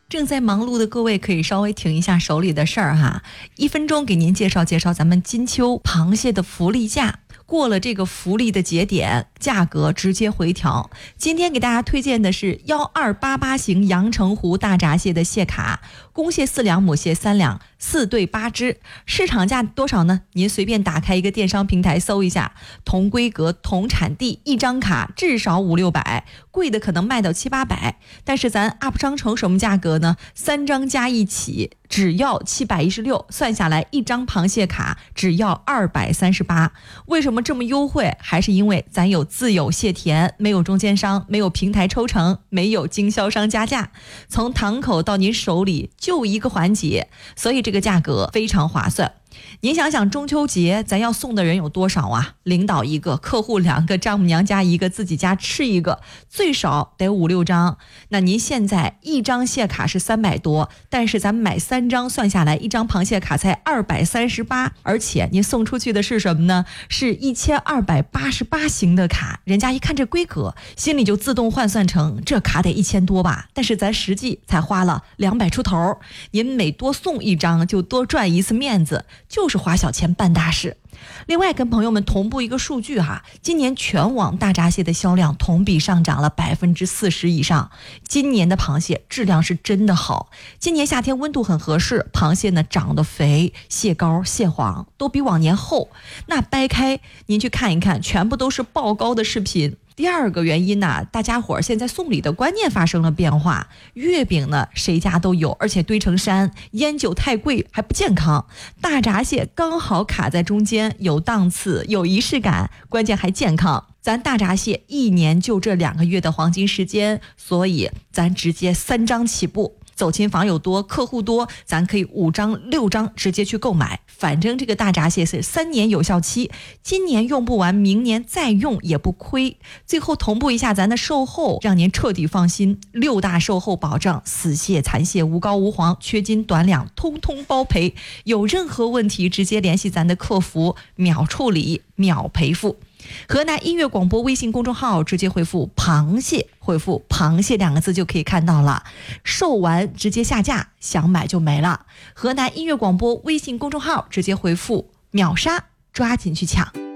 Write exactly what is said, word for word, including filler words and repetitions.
正在忙碌的各位可以稍微停一下手里的事儿哈，一分钟给您介绍介绍咱们金秋螃蟹的福利价。过了这个福利的节点，价格直接回调。今天给大家推荐的是幺二八八型阳澄湖大闸蟹的蟹卡，公蟹四两，母蟹三两，四对八只，市场价多少呢？您随便打开一个电商平台搜一下，同规格同产地，一张卡至少五六百，贵的可能卖到七八百。但是咱 U P 商城什么价格呢？三张加一起只要七百一十六，算下来一张螃蟹卡只要二百三十八。为什么这么优惠？还是因为咱有自有蟹田，没有中间商，没有平台抽成，没有经销商加价，从堂口到您手里就一个环节，所以这个价格非常划算。您想想中秋节咱要送的人有多少啊？领导一个，客户两个，丈母娘家一个，自己家吃一个，最少得五六张。那您现在一张蟹卡是三百多，但是咱买三张算下来，一张螃蟹卡才二百三十八，而且您送出去的是什么呢？是一千二百八十八型的卡，人家一看这规格，心里就自动换算成这卡得一千多吧，但是咱实际才花了两百出头，您每多送一张就多赚一次面子，就是花小钱办大事。另外跟朋友们同步一个数据哈，今年全网大闸蟹的销量同比上涨了百分之四十以上。今年的螃蟹质量是真的好，今年夏天温度很合适，螃蟹呢长得肥，蟹膏蟹黄都比往年厚。那掰开您去看一看，全部都是爆膏的视频。第二个原因呢、啊，大家伙儿现在送礼的观念发生了变化。月饼呢，谁家都有，而且堆成山；烟酒太贵还不健康。大闸蟹刚好卡在中间，有档次，有仪式感，关键还健康。咱大闸蟹一年就这两个月的黄金时间，所以咱直接三张起步。走亲访友多，客户多，咱可以五张六张直接去购买。反正这个大闸蟹是三年有效期，今年用不完，明年再用也不亏。最后同步一下咱的售后，让您彻底放心。六大售后保障，死蟹残蟹无膏无黄，缺斤短两通通包赔。有任何问题直接联系咱的客服，秒处理秒赔付。河南音乐广播微信公众号直接回复螃蟹，回复螃蟹两个字就可以看到了，售完直接下架，想买就没了。河南音乐广播微信公众号直接回复秒杀，抓紧去抢。